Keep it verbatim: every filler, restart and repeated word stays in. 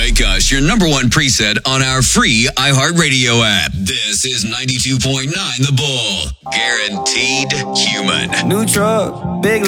Make us your number one preset on our free iHeartRadio app. This is ninety-two point nine The Bull. Guaranteed human. New truck, big